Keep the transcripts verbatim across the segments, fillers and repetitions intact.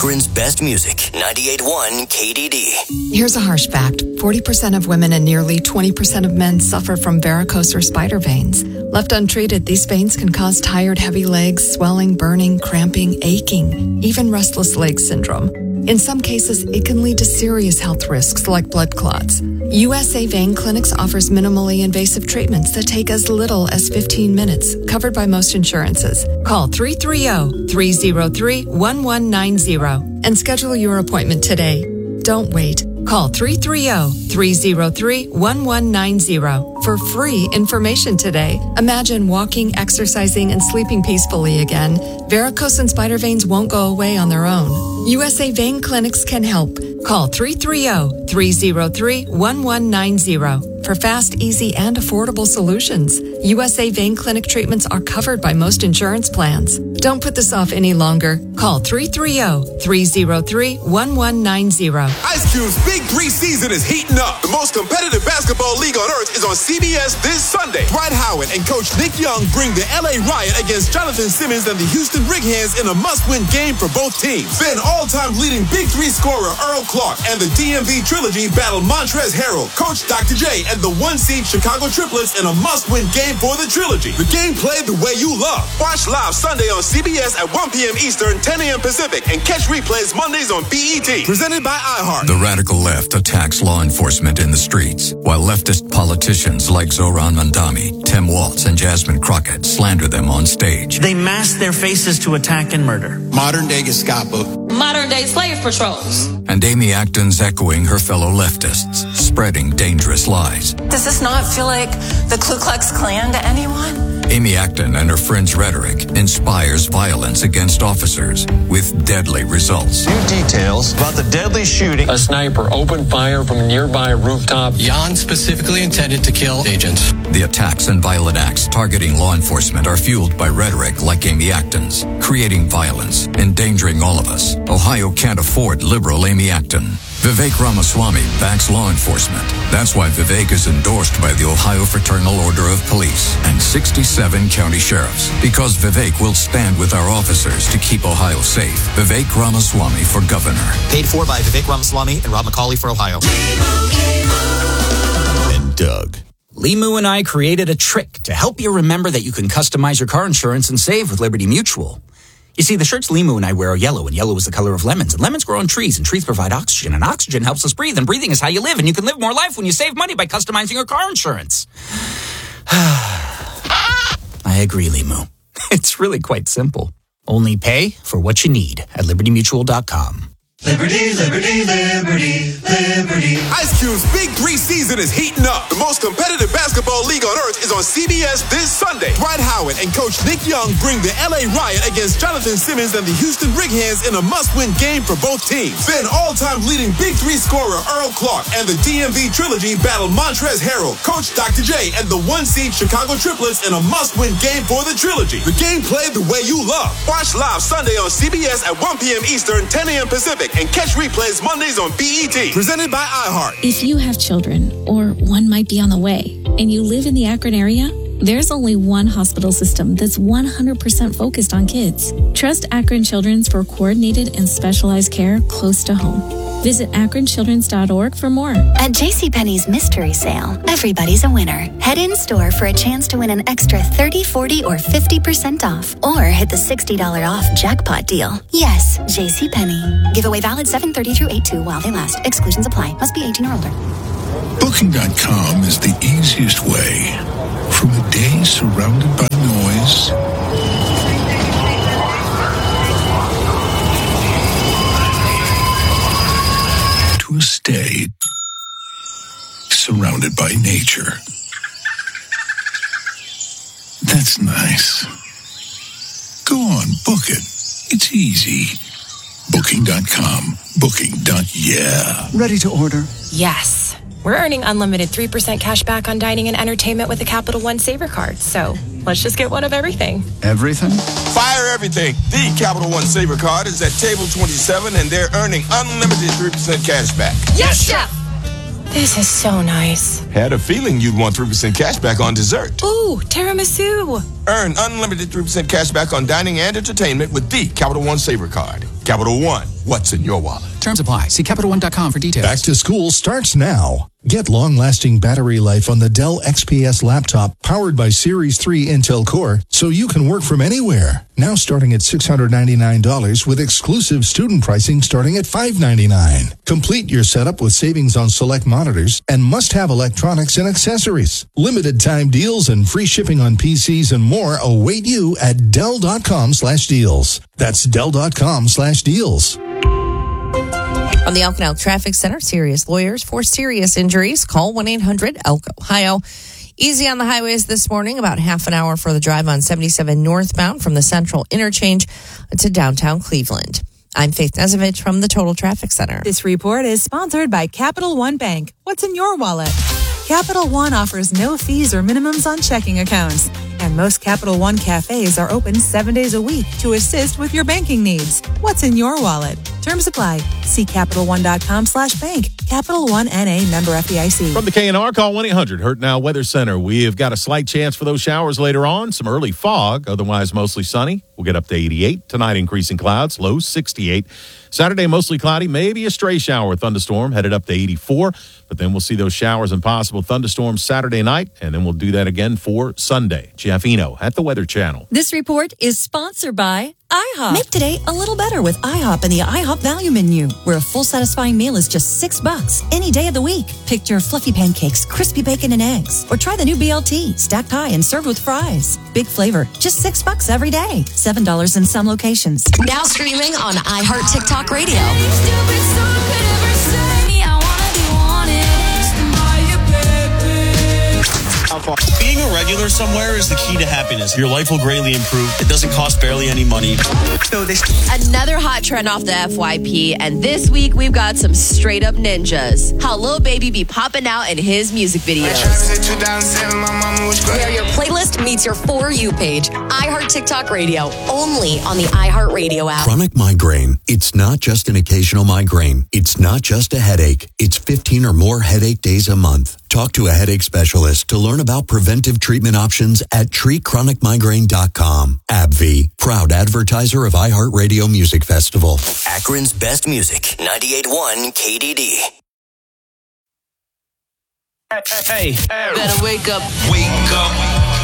Akron's best music, ninety-eight point one K D D. Here's a harsh fact. forty percent of women and nearly twenty percent of men suffer from varicose or spider veins. Left untreated, these veins can cause tired, heavy legs, swelling, burning, cramping, aching, even restless leg syndrome. In some cases, it can lead to serious health risks like blood clots. U S A Vein Clinics offers minimally invasive treatments that take as little as fifteen minutes, covered by most insurances. Call three three zero, three zero three, one one nine zero and schedule your appointment today. Don't wait. Call three three zero, three zero three, one one nine zero for free information today. Imagine walking, exercising, and sleeping peacefully again. Varicose and spider veins won't go away on their own. U S A Vein Clinics can help. Call three three zero, three zero three, one one nine zero for fast, easy, and affordable solutions. U S A Vein Clinic treatments are covered by most insurance plans. Don't put this off any longer. Call three three zero, three zero three, one one nine zero. Ice Cube's Big Three season is heating up. The most competitive basketball league on earth is on C B S this Sunday. Dwight Howard and Coach Nick Young bring the L A Riot against Jonathan Simmons and the Houston Rickhands in a must-win game for both teams. Then all-time leading Big Three scorer Earl Clark and the D M V Trilogy battle Montrezl Harrell, Coach Doctor J, and the one-seed Chicago Triplets in a must-win game for the Trilogy. The game played the way you love. Watch live Sunday on C B S at one p.m. Eastern, ten a.m. Pacific, and catch replays Mondays on B E T. Presented by iHeart. The radical left attacks law enforcement in the streets, while leftist politicians like Zohran Mamdani, Tim Walz, and Jasmine Crockett slander them on stage. They mask their faces to attack and murder. Modern-day Gestapo. Modern-day slave patrols. And Amy Acton's echoing her fellow leftists, spreading dangerous lies. Does this not feel like the Ku Klux Klan to anyone? Amy Acton and her friends' rhetoric inspires violence against officers with deadly results. New details about the deadly shooting. A sniper opened fire from a nearby rooftop. Jan specifically intended to kill agents. The attacks and violent acts targeting law enforcement are fueled by rhetoric like Amy Acton's, creating violence, endangering all of us. Ohio can't afford liberal Amy Acton. Vivek Ramaswamy backs law enforcement. That's why Vivek is endorsed by the Ohio Fraternal Order of Police and sixty-seven county sheriffs. Because Vivek will stand with our officers to keep Ohio safe. Vivek Ramaswamy for governor. Paid for by Vivek Ramaswamy and Rob McCauley for Ohio. And Doug. Limu and I created a trick to help you remember that you can customize your car insurance and save with Liberty Mutual. You see, the shirts Limu and I wear are yellow, and yellow is the color of lemons. And lemons grow on trees, and trees provide oxygen, and oxygen helps us breathe. And breathing is how you live, and you can live more life when you save money by customizing your car insurance. I agree, Limu. It's really quite simple. Only pay for what you need at liberty mutual dot com. Liberty, liberty, liberty, liberty. Ice Cube's Big Three season is heating up. The most competitive basketball league on earth is on C B S this Sunday. Dwight Howard and Coach Nick Young bring the L A Riot against Jonathan Simmons and the Houston Rickhands in a must-win game for both teams. Then all-time leading Big Three scorer Earl Clark and the D M V Trilogy battle Montrezl Harrell, Coach Doctor J, and the one-seed Chicago Triplets in a must-win game for the Trilogy. The game played the way you love. Watch live Sunday on C B S at one p.m. Eastern, ten a.m. Pacific, and catch replays Mondays on B E T. Presented by iHeart. If you have children, or one might be on the way, and you live in the Akron area, there's only one hospital system that's one hundred percent focused on kids. Trust Akron Children's for coordinated and specialized care close to home. Visit akron children's dot org for more. At JCPenney's Mystery Sale, everybody's a winner. Head in store for a chance to win an extra thirty, forty, or fifty percent off. Or hit the sixty dollars off jackpot deal. Yes, JCPenney. Giveaway valid seven thirty through eight two while they last. Exclusions apply. Must be eighteen or older. Booking dot com is the easiest way. From a day surrounded by noise to a stay surrounded by nature. That's nice. Go on, book it. It's easy. Booking dot com. Booking. Yeah. Ready to order? Yes. We're earning unlimited three percent cash back on dining and entertainment with the Capital One Saver card. So let's just get one of everything. Everything? Fire everything. The Capital One Saver card is at table twenty-seven, and they're earning unlimited three percent cash back. Yes, Chef! This is so nice. Had a feeling you'd want three percent cash back on dessert. Ooh, tiramisu. Earn unlimited three percent cash back on dining and entertainment with the Capital One Saver Card. Capital One, what's in your wallet? Terms apply. See Capital One dot com for details. Back to school starts now. Get long-lasting battery life on the Dell X P S laptop powered by Series three Intel Core so you can work from anywhere. Now starting at six hundred ninety-nine dollars with exclusive student pricing starting at five hundred ninety-nine dollars. Complete your setup with savings on select monitors and must-have electronics and accessories. Limited time deals and free shipping on P Cs and more await you at Dell.com slash deals. That's Dell.com slash deals. From the Elk Canal Traffic Center, serious lawyers for serious injuries. Call one eight hundred elk ohio. Easy on the highways this morning, about half an hour for the drive on seventy-seven northbound from the Central Interchange to downtown Cleveland. I'm Faith Nezevich from the Total Traffic Center. This report is sponsored by Capital One Bank. What's in your wallet? Capital One offers no fees or minimums on checking accounts. And most Capital One cafes are open seven days a week to assist with your banking needs. What's in your wallet? Terms apply. See Capital One dot com slash bank. Capital One N A, member F D I C. From the K N R, call one eight hundred Hurt Now Weather Center. We have got a slight chance for those showers later on. Some early fog, otherwise mostly sunny. We'll get up to eighty-eight. Tonight, increasing clouds, low sixty-eight. Saturday, mostly cloudy, maybe a stray shower or thunderstorm, headed up to eighty-four. But then we'll see those showers and possible thunderstorms Saturday night, and then we'll do that again for Sunday. Jeff Eno at the Weather Channel. This report is sponsored by IHOP. Make today a little better with IHOP and the IHOP Value Menu, where a full satisfying meal is just six bucks any day of the week. Pick your fluffy pancakes, crispy bacon and eggs, or try the new B L T, stacked high and served with fries. Big flavor, just six bucks every day. Seven dollars in some locations. Now streaming on iHeart TikTok Radio. Being a regular somewhere is the key to happiness. Your life will greatly improve. It doesn't cost barely any money. Another hot trend off the F Y P, and this week we've got some straight up ninjas. How Lil Baby be popping out in his music videos. Where your playlist meets your For You page. iHeart TikTok Radio, only on the iHeart Radio app. Chronic migraine. It's not just an occasional migraine. It's not just a headache. It's fifteen or more headache days a month. Talk to a headache specialist to learn about preventive treatment options at treat chronic migraine dot com. AbbVie, proud advertiser of iHeartRadio Music Festival. Akron's best music, ninety-eight point one K D D. Hey, hey, better wake up. Wake up.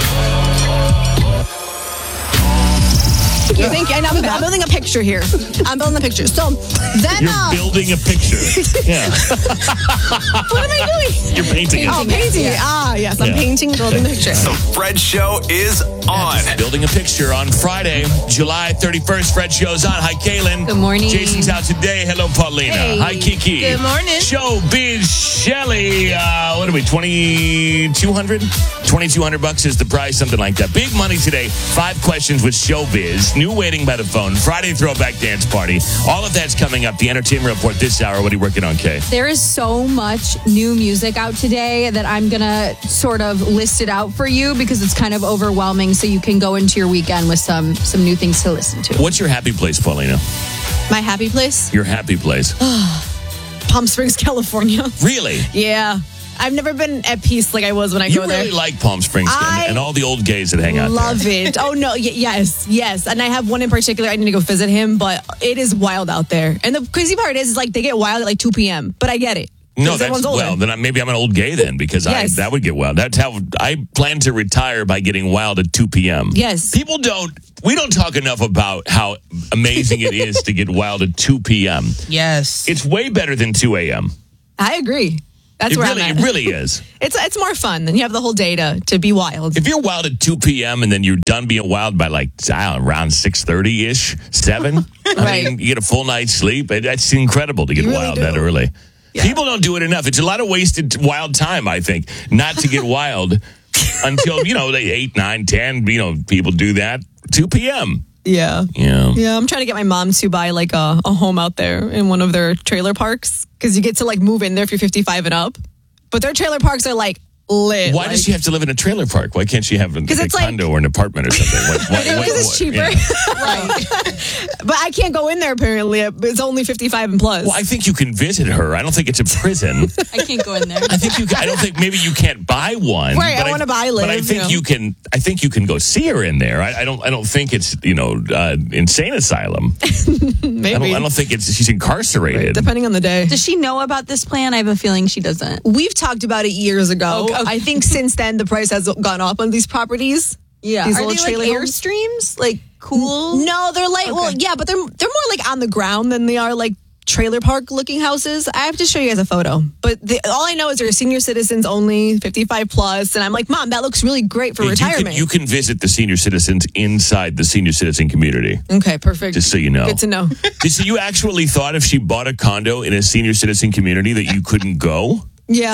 You think I'm, I'm building a picture here. I'm building a picture. So then You're uh, building a picture. Yeah. What am I doing? You're painting. Oh, painting. Yeah. Ah, yes, I'm Yeah. painting, building the picture. The Fred Show is on. Building a picture on Friday, July thirty-first. Fred Show's on. Hi, Kaylin. Good morning. Jason's out today. Hello, Paulina. Hey. Hi, Kiki. Good morning. Showbiz Shelly. Uh, what are we, twenty-two hundred? twenty-two hundred bucks is the price, something like that. Big money today. Five questions with Showbiz. New waiting by the phone. Friday throwback dance party. All of that's coming up. The entertainment report this hour. What are you working on, Kay? There is so much new music out today that I'm going to sort of list it out for you because it's kind of overwhelming, so you can go into your weekend with some some new things to listen to. What's your happy place, Paulina? My happy place? Your happy place. Palm Springs, California. Really? Yeah. I've never been at peace like I was when I You go there. really like Palm Springs I and, and all the old gays that hang out Love there. it. Oh, no. Y- yes. Yes. And I have one in particular. I need to go visit him, but it is wild out there. And the crazy part is, is like they get wild at like two p.m., but I get it. No, Because that's everyone's older. well. Then I, maybe I'm an old gay then because Yes. I that would get wild. That's how I plan to retire by getting wild at two p.m. Yes. People don't. We don't talk enough about how amazing it is to get wild at two p.m. Yes. It's way better than two a.m. I agree. That's it where really, I'm at. it really is. It's it's more fun. Then you have the whole day to, to be wild. If you're wild at two p.m. and then you're done being wild by like I don't know, around six thirty-ish, seven, I Right. mean, you get a full night's sleep. It, that's incredible to get You really wild do. that early. People don't do it enough. It's a lot of wasted wild time, I think, not to get wild until, you know, like eight, nine, ten, you know, people do that. two p.m. Yeah. Yeah. Yeah, I'm trying to get my mom to buy like a, a home out there in one of their trailer parks because you get to like move in there if you're fifty-five and up. But their trailer parks are like lit. Why like, does she have to live in a trailer park? Why can't she have like, a it's like- condo or an apartment or something? What, what, Because what- it's what- cheaper. yeah. Right. But I can't go in there, apparently. It's only fifty-five and plus. Well, I think you can visit her. I don't think it's a prison. I can't go in there. I think you. Can, I don't think maybe you can't buy one. Right, I but wanna buy But I live, think you know. you can. I think you can go see her in there. I, I don't. I don't think it's you know uh, insane asylum. Maybe. I don't. I don't think it's. She's incarcerated. Depending on the day. Does she know about this plan? I have a feeling she doesn't. We've talked about it years ago. Okay, okay. I think since then the price has gone up on these properties. Yeah. These Are little they like trailer homes. Airstreams? Like cool? No, they're like well, yeah, but they're they're more like on the ground than they are like trailer park looking houses. I have to show you guys a photo. But the, all I know is they're senior citizens only, fifty-five plus, and I'm like, Mom, that looks really great for You retirement. can, you can visit the senior citizens inside the senior citizen community. Okay, perfect. Just so you know. Good to know. So you actually thought if she bought a condo in a senior citizen community that you couldn't go? Yeah.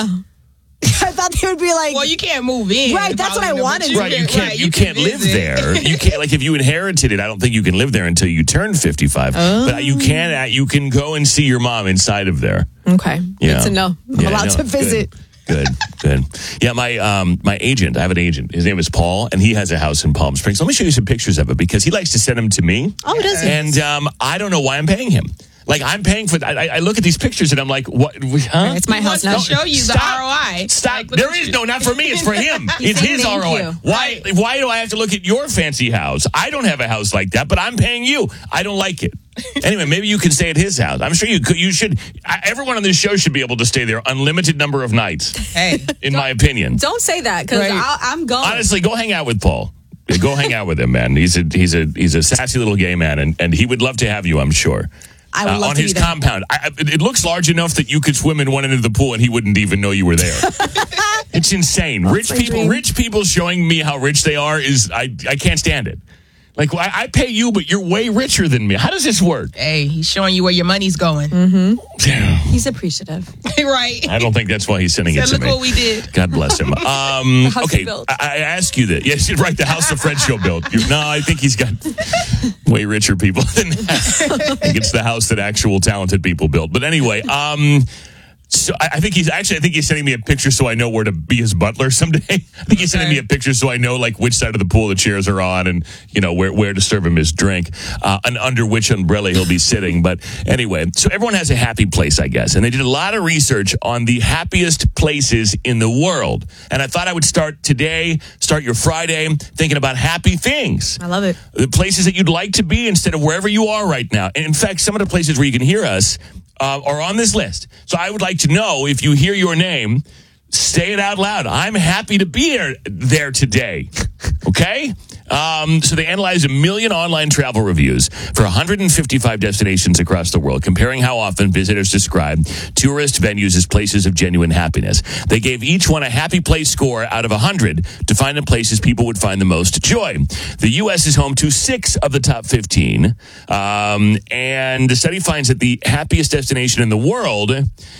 I thought they would be like, well, you can't move in. Right, that's what I probably, wanted. but Right, you can't. right, you, can can't live visit. there. You can't. Like if you inherited it, I don't think you can live there until you turn fifty-five. Oh. But you can. uh, You can go and see your mom inside of there. Okay. Yeah. Good to know. I'm Yeah, allowed no, to visit. Good, good. Yeah, my um my agent. I have an agent. His name is Paul, and he has a house in Palm Springs. Let me show you some pictures of it because he likes to send them to me. Oh, does he? And um, I don't know why I'm paying him. Like I'm paying for. I, I look at these pictures and I'm like, what? Huh? It's my house Wants to now. show you the Stop. R O I. Stop. Like, look There at is you. no, not for me. It's for him. He's It's saying his thank R O I. you. Why? Why do I have to look at your fancy house? I don't have a house like that, but I'm paying you. I don't like it. Anyway, maybe you can stay at his house. I'm sure you could. You should. I, everyone on this show should be able to stay there unlimited number of nights. Hey, in my opinion. Don't say that because Right. I'm going. Honestly, go hang out with Paul. Go hang out with him, man. He's a he's a he's a sassy little gay man, and, and he would love to have you. I'm sure. I would Uh, love on to his be there. compound. I, I- it looks large enough that you could swim in one end of the pool and he wouldn't even know you were there. It's insane. Rich my people, dream. rich people showing me how rich they are is I I can't stand it. Like I, I pay you, but you're way richer than me. How does this work? hey, he's showing you where your money's going. He's appreciative. Right. I don't think that's why he's sending it Said, to look me. what we did. God bless him. Um, house okay, he built. I, I ask you that. Yes, you're right. The house the Fred show built. You, no, I think he's got way richer people than that. I think it's the house that actual talented people built. But anyway, um, so I, I think he's actually. I think he's sending me a picture so I know where to be his butler someday. I think he's sending me a picture so I know like which side of the pool the chairs are on and you know where where to serve him his drink uh, and under which umbrella he'll be sitting. But anyway, so everyone has a happy place, I guess, and they did a lot of research on the happiest places in the world. And I thought I would start today, start your Friday, thinking about happy things. I love it. The places that you'd like to be instead of wherever you are right now. And in fact, some of the places where you can hear us uh, are on this list. So I would like to know if you hear your name, say it out loud. I'm happy to be there, there today. Okay? Um, so they analyzed a million online travel reviews for one hundred fifty-five destinations across the world, comparing how often visitors describe tourist venues as places of genuine happiness. They gave each one a happy place score out of one hundred to find the places people would find the most joy. The U S is home to six of the top fifteen. Um, and the study finds that the happiest destination in the world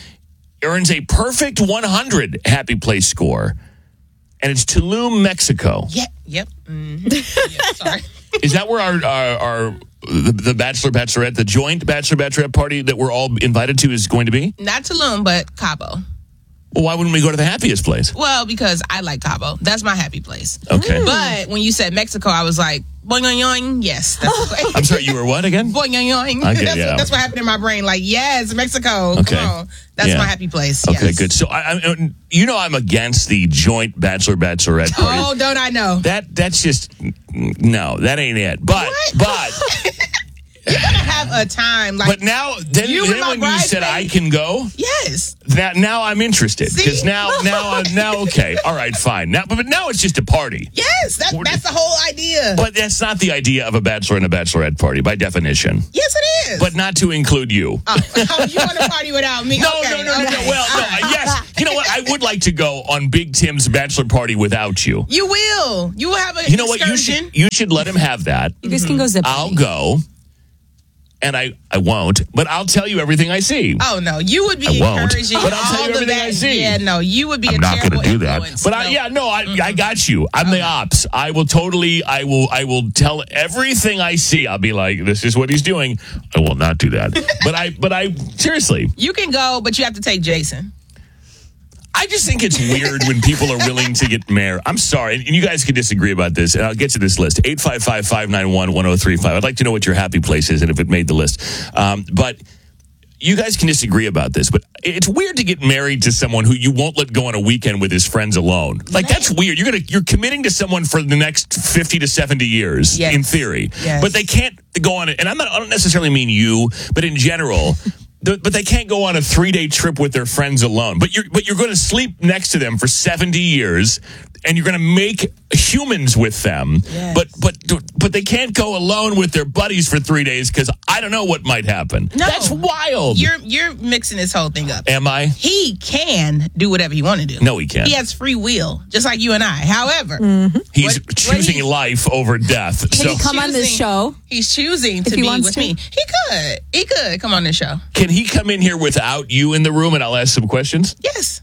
earns a perfect one hundred happy place score. And it's Tulum, Mexico. Yeah. Yep. Mm-hmm. Yeah, sorry. Is that where our our, our the, the bachelor bachelorette, the joint bachelor bachelorette party that we're all invited to is going to be? Not Tulum, but Cabo. Well, why wouldn't we go to the happiest place? Well, because I like Cabo. That's my happy place. Okay. But when you said Mexico, I was like, boing, boing, boing. Yes. That's I'm sorry, you were what again? boing, boing, boing. Okay, that's, yeah. what, that's what happened in my brain. Like, yes, Mexico. Okay. Come on. That's Yeah. my happy place. Okay, yes. good. So I, I, you know, I'm against the joint bachelor bachelorette party. Oh, don't I know? That that's just no, that ain't it. But but You're going to have a time. Like, but now then, you then and my when you said I can go, yes. that now I'm interested because See? now now I'm now okay. All right, fine. Now but now it's just a party. Yes, that, that's the whole idea. But that's not the idea of a bachelor and a bachelorette party by definition. Yes, it is. But not to include you. Oh, you want to party without me? No, okay, no, no, no, okay. no. Well, no, All right. yes. You know what? I would like to go on Big Tim's bachelor party without you. You will. You will have a You know what? You excursion. should you should let him have that. You guys can go zip I'll lining. go. And I, I won't, but I'll tell you everything I see. Oh no, you would be I won't, encouraging but I'll tell all you the everything bad- I see. Yeah, no, you would be. I'm a not going to do that. influence. But I, No. yeah, no, I, I got you. I'm the ops. I will totally. I will. I will tell everything I see. I'll be like, this is what he's doing. I will not do that. but I. But I. Seriously, You can go, but you have to take Jason. I just think it's weird when people are willing to get married. I'm sorry, and you guys can disagree about this, and I'll get to this list. eight five five, five nine one, one oh three five. I'd like to know what your happy place is and if it made the list. Um, but you guys can disagree about this, but it's weird to get married to someone who you won't let go on a weekend with his friends alone. Like, that's weird. You're gonna you're committing to someone for the next fifty to seventy years, Yes. in theory. Yes. But they can't go on it. And I'm not, I don't necessarily mean you, but in general. But they can't go on a three-day trip with their friends alone. But you're but you're going to sleep next to them for seventy years, and you're going to make humans with them. Yes. But but but they can't go alone with their buddies for three days because I don't know what might happen. No. That's wild. You're you're mixing this whole thing up. Am I? He can do whatever he want to do. No, he can't. He has free will, just like you and I. However, He's what- choosing what he- life over death. Can So he come on this choosing- show? He's choosing to If he be wants with to? me. He could. He could come on this show. can he come in here without you in the room and I'll ask some questions? Yes.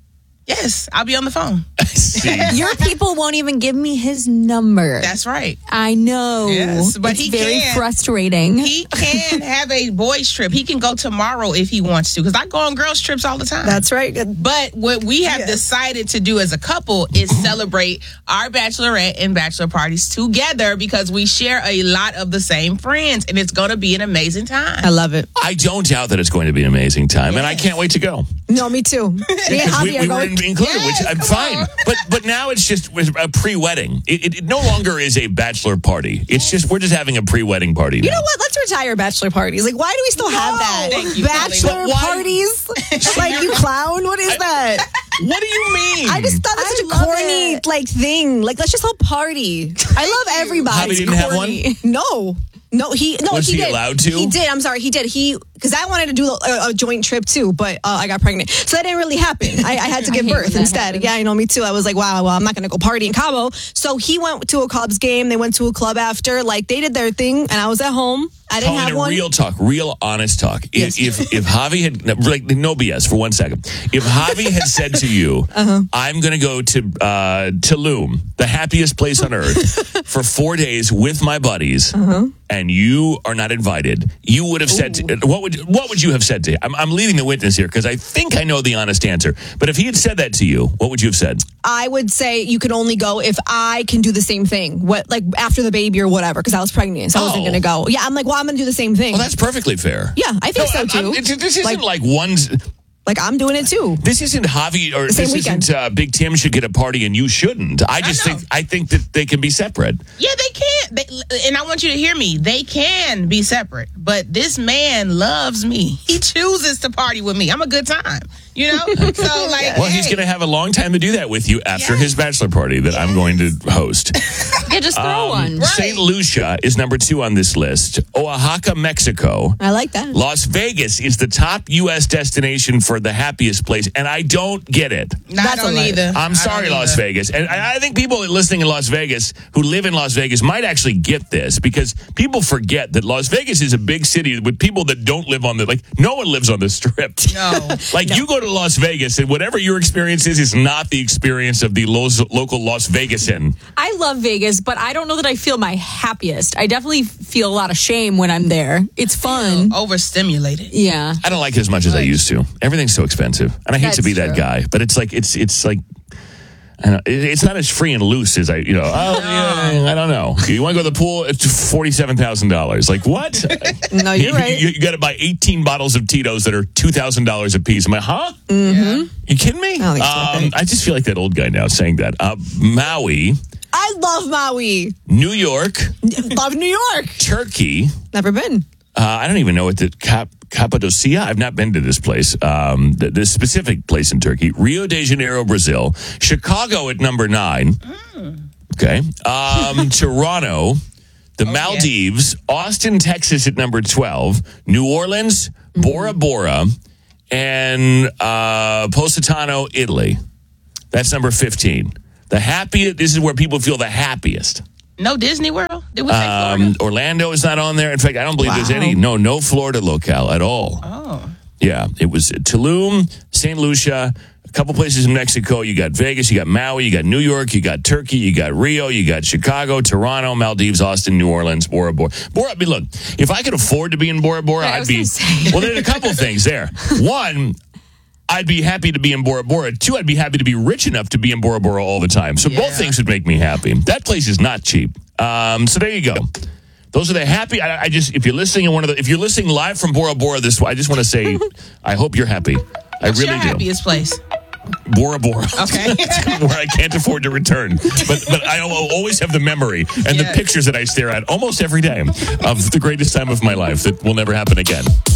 Yes. I'll be on the phone. See. Your people won't even give me his number. That's right. I know. Yes, but it's he very can. frustrating. He can have a boys trip. He can go tomorrow if he wants to, because I go on girls trips all the time. That's right. But what we have decided to do as a couple is celebrate our bachelorette and bachelor parties together because we share a lot of the same friends, and it's going to be an amazing time. I love it. I don't doubt that it's going to be an amazing time, and I can't wait to go. No, me too. Me and Because Javi we, are we going. were included, Yes, which I'm come fine. on. But but now it's just a pre-wedding. It, it, it no longer is a bachelor party. It's just we're just having a pre-wedding party now. You know what? Let's retire bachelor parties. Like, why do we still have that? Thank you, bachelor Colleen. But why- parties? Like, you clown? What is that? What do you mean? I just thought that's I such a love corny it. like thing. Like, let's just all party. I love everybody. Javi It's didn't have corny. No. No, he no Was he, he did. allowed to? He did. I'm sorry, he did. He because I wanted to do a, a joint trip too, but uh, I got pregnant, so that didn't really happen. I, I had to I give hate when birth that instead. happens. Yeah, you know me too. I was like, wow, well, I'm not gonna go party in Cabo. So he went to a Cubs game. They went to a club after. Like they did their thing, and I was at home. I didn't Colleen, have one. real talk, real honest talk. Yes. If, if if Javi had no, like no B S for one second, if Javi had said to you, Uh-huh. "I'm going to go to uh, Tulum, the happiest place on earth, for four days with my buddies," Uh-huh. and you are not invited, you would have said to, what would what would you have said to him? I'm, I'm leading the witness here because I think I know the honest answer. But if he had said that to you, what would you have said? I would say you can only go if I can do the same thing. What like after the baby or whatever, because I was pregnant, so I wasn't Oh. gonna go. Yeah, I'm like, well, I'm gonna do the same thing. Well, that's perfectly fair. Yeah, I think so I'm- too. I'm- it's- this isn't Like- like, one's. Like I'm doing it too. This isn't Javi or The same this weekend. isn't uh, Big Tim should get a party and you shouldn't. I just I know. think I think that they can be separate. Yeah, they can. They, and I want you to hear me. They can be separate, but this man loves me. He chooses to party with me. I'm a good time. You know? So, like, Well, he's hey. going to have a long time to do that with you after his bachelor party that I'm going to host. Yeah, just throw one. Saint Lucia is number two on this list. Oaxaca, Mexico. I like that. Las Vegas is the top U S destination for the happiest place, and I don't get it. No, I don't either. I'm I sorry, don't Las either. Vegas. And I I think people listening in Las Vegas who live in Las Vegas might actually get this because people forget that Las Vegas is a big city with people that don't live on the, like, no one lives on the strip. No. Like, you go to Las Vegas, and whatever your experience is, is not the experience of the lo- local Las Vegasan. I love Vegas, but I don't know that I feel my happiest. I definitely feel a lot of shame when I'm there. It's fun. Overstimulated. Yeah. I don't like it as much as I used to. Everything's so expensive, and I hate That's to be that true. guy, but it's like it's it's like. I don't, it- it's not as free and loose as I, you know. Oh, yeah, I don't know. You want to go to the pool? It's forty-seven thousand dollars. Like what? No, you, you're right. You, you got to buy eighteen bottles of Tito's that are two thousand dollars a piece. I'm like, huh? Mm-hmm. You kidding me? I don't think so. Um, I just feel like that old guy now saying that. Uh, Maui, I love Maui. New York, Love New York. Turkey. Never been. Uh, I don't even know what the Cap, Cappadocia. I've not been to this place. Um, the, the specific place in Turkey. Rio de Janeiro, Brazil. Chicago at number nine. Okay. Um, Toronto. The Maldives. Austin, Texas at number twelve. New Orleans. Bora Bora. And uh, Positano, Italy. That's number fifteen. The happiest. This is where people feel the happiest. No Disney World? Did we say Florida? Um, Orlando is not on there. In fact, I don't believe there's Wow. any. No, no Florida locale at all. Oh. Yeah, it was Tulum, Saint Lucia, a couple places in Mexico. You got Vegas, you got Maui, you got New York, you got Turkey, you got Rio, you got Chicago, Toronto, Maldives, Austin, New Orleans, Bora Bora. Bora, I mean, look, if I could afford to be in Bora Bora, I I'd was be. gonna say. Well, there's a couple things there. One, I'd be happy to be in Bora Bora. Two, I'd be happy to be rich enough to be in Bora Bora all the time. So Yeah. both things would make me happy. That place is not cheap. Um, so there you go. Those are the happy. I, I just, if you're listening in one of the, if you're listening live from Bora Bora, this, I just want to say, I hope you're happy. I What's really your do. happiest place? Bora Bora. Okay. Where I can't afford to return. But but I will always have the memory and Yes. the pictures that I stare at almost every day of the greatest time of my life that will never happen again.